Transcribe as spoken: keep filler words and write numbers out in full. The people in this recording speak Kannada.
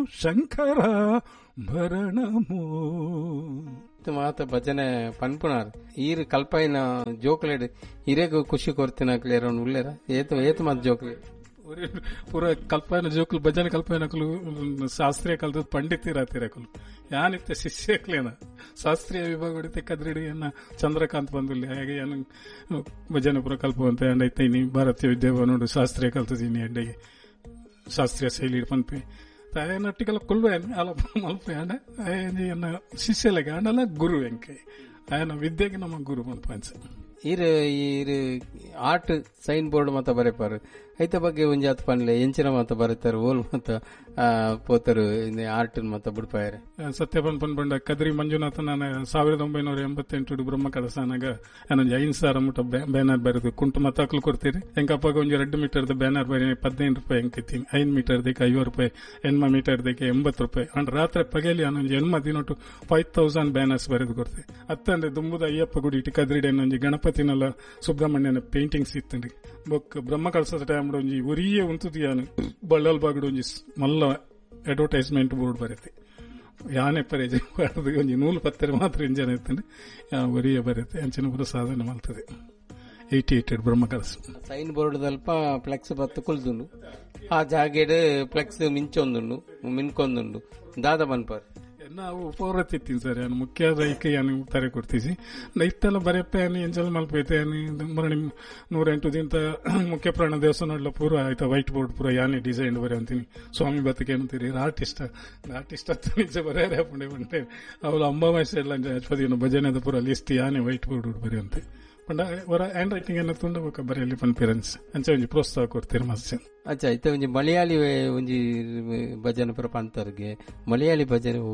ಶಂಕರ ಭರಣಮೋ ಮಾತ ಭಜನೆ ಪನ್ಪುನಾರ್ ಈರ್ ಕಲ್ಪೈನ ಜೋಕ್ಲೆಡ್ ಹಿರೇಗ ಖುಷಿ ಕೊರ್ತಿನ ಕ್ಲಿಯರ್ ಉಳ್ಳೇರ ಏತು ಏತು ಮಾತ ಜೋಕ್ಲೆಡ್ ಪೂರ ಕಲ್ಪನ ಜೋಕುಲು ಭಜನೆ ಕಲ್ಪನಕಲು ಶಾಸ್ತ್ರೀಯ ಕಲ್ತದ ಪಂಡಿತಿರಾತಿರಕಲು ಯಾನಿತ್ತ ಶಿಷ್ಯಕ್ಲೇನ ಶಾಸ್ತ್ರೀಯ ವಿಭಾಗ ಹೊಡಿತೆ ಕದ್ರಿಡಿಯನ್ನ ಚಂದ್ರಕಾಂತ್ ಬಂದುಲ್ಲಿ ಹಾಗೆ ಏನು ಭಜನೆ ಪೂರ ಕಲ್ಪವಂತೆ ಅಂಡೈತೈನಿ ಭಾರತೀಯ ವಿದ್ಯಾಭವನ ಶಾಸ್ತ್ರೀಯ ಕಲ್ತದೀನಿ ಅಡ್ಡೆಗೆ ಶಾಸ್ತ್ರೀಯ ಶೈಲಿ ಪನ್ಪೆ ನಟ್ಟಿಗೆಲ್ಲ ಕೊಲ್ವೆ ಅಲ್ಲ ಮಲ್ಪೆ ಅಂಡ ಅನ್ನ ಶಿಷ್ಯಲೆಗೆ ಅಂಡಲ್ಲ ಗುರು ಎಂಕೆ ఆయన విద్యకి ನಮ್ಮ ಗುರು ಮನ್ಪಾಂಚ ಈರ್ ಈರ್ ಆರ್ಟ್ ಸೈನ್ ಬೋರ್ಡ್ ಮತ್ತ ಬರೆಪಾರು ಐತ ಬಗ್ಗೆ ಒಂಜಿ ಹತ್ತು ಪನ್ಲೆ ಎಂಚಿನ ಮತ್ತ ಬರೀತಾರೆ ಓಲ್ ಮತ್ತ ಪೋತರು ಆರ್ಟ್ ಮತ್ತ ಬಿಡ್ಪಾಯರೆ ಸತ್ಯಪನ್ ಪನ್ ಬಂಡ ಕದ್ರಿ ಮಂಜುನಾಥ ನಾನು ಸಾವಿರದ ಒಂಬೈನೂರ ಎಂಬತ್ತೆಂಟು ಬ್ರಹ್ಮ ಕಳಸಾನಾಗ ಏನೊಂದು ಐದು ಸಾವಿರ ಮುಟ್ಟ ಬ್ಯಾನರ್ ಬರೆದು ಕುಂಟು ಮತ್ತ ಹಾಕ್ಲು ಕೊಡ್ತೀರಿ ಎಂಕಪ್ಪಾಗ ಒಂಜಿ ಎರಡು ಮೀಟರ್ದ ಬ್ಯಾನರ್ ಬರೀ ಹದಿನೈದು ರೂಪಾಯಿ ಎಂಕೈತಿ ಐದು ಮೀಟರ್ ದಕ್ಕೆ ಐವತ್ತು ರೂಪಾಯಿ ಎಣ್ಮ ಮೀಟರ್ ದಕ್ಕೆ ಎಂಬತ್ತು ರೂಪಾಯಿ ಅಂಡ್ ರಾತ್ರಿ ಪಗೇಲಿ ಅನ್ನೊಂದು ಎಣ್ಮ ದಿನೊಟ್ಟು ಫೈವ್ ತೌಸಂಡ್ ಬ್ಯಾನರ್ಸ್ ಬರೆದು ಕೊಡ್ತೀವಿ ಅತ್ತಂದ್ರೆ ದುಂಬುದ ಅಯ್ಯಪ್ಪ ಗುಡಿ ಇಟ್ಟು ಕದ್ರಿಡೆ ಒಂಜಿ ಗಣಪತಿನೆಲ್ಲ ಸುಬ್ರಹ್ಮಣ್ಯನ ಪೇಂಟಿಂಗ್ಸ್ ಇತ್ತಂಡ್ರಿ ಬೊಕ್ ಬ್ರಹ್ಮ ಕಳಸದ ಟೈಮ್ ಒಂಜಿ ಒರಿಯೇ ಉಂತುದಿಯಾನು ಬಳ್ಳಲ್ ಬಾಗಡು ಒಂಜಿ ಮಲ್ಲ ಅಡ್ವರ್ಟೈಸ್ಮೆಂಟ್ ಬೋರ್ಡ್ ಬರುತ್ತೆ ಯಾನೆ ಪರೇಜ್ ಒಂಜಿ ನೂಲು ಪತ್ತರ ಮಾತ್ರ ಇಂಜನ್ ಇತ್ತಂದ್ರೆ ಒರಿಯೇ ಬರುತ್ತೆ ಅಂಚಿನ ಪೂರ ಸಾಧನೆ ಮಾಡ್ತದೆ ಏಯ್ಟಿ ಏಟೆಡ್ ಬ್ರಹ್ಮ ಕಳಸ ಸೈನ್ ಬೋರ್ಡ್ ದಲ್ಪ ಫ್ಲೆಕ್ಸ್ ಬತ್ತು ಕುಲ್ದುಂಡು ಆ ಜಾಗೆಡ್ ಫ್ಲೆಕ್ಸ್ ಮಿಂಚೊಂದುಂಡು ಮಿನ್ಕೊಂದುಂಡು ದಾದ ಬನ್ಪಾರ್ ನಾವು ಪೌರತಿತ್ತೀನಿ ಸರ್ ನಾನು ಮುಖ್ಯ ರೈಕ ಏನು ತಾರೆ ಕೊಡ್ತೀಸಿ ಇತ್ತೆಲ್ಲ ಬರೆಯಪ್ಪ ಏನು ಎಂಜಲ್ ಮಲ್ಪೈತೆ ಮರಣಿ ನೂರೆಂಟು ದಿನ ಮುಖ್ಯ ಪ್ರಾಣ ದೇವಸ್ಥಾನ ಪೂರ ಆಯ್ತಾ ವೈಟ್ ಬೋರ್ಡ್ ಪೂರ ಯಾನೇ ಡಿಸೈನ್ ಬರೀ ಅಂತೀನಿ ಸ್ವಾಮಿ ಬತ್ತಿಗೆ ಅಂತೀರಿ ಆರ್ಟಿಸ್ಟ್ ಆರ್ಟಿಸ್ಟ್ ಹತ್ತು ನಿಜ ಬರೆಯಾರೆ ಪುಂಡೆ ಬಂಡೆ ಅವಳು ಅಂಬಾಮಾಸೆ ಎಲ್ಲ ಅಜ್ಪದಿನ ಭಜನೆದ ಪೂರ ಲಿಸ್ಟ್ ಯಾನೇ ವೈಟ್ ಬೋರ್ಡ್ ಬರೀ ಅಂತೆ ಪಂಡ ಅವರ ಹ್ಯಾಂಡ್ ರೈಟಿಂಗ್ ಏನ ತುಂಡಬೇಕು ಬರೆಯಲಿ ಪನ್ ಪೇರೆಂಟ್ಸ್ ಅಂಚೆ ಒಂಜಿ ಪ್ರೋತ್ಸಾಹ ಕೊಡ್ತೀರಿ ಮಸ್ತ್ ಅಚ್ಚಾ ಇತ್ತ ಒಂಜಿ ಮಲಯಾಳಿ ಒಂಜಿ ಭಜನೆ ಪೂರ ಪಂತರ್ಗೆ ಮಲಯಾಳಿ ಭಜನೆ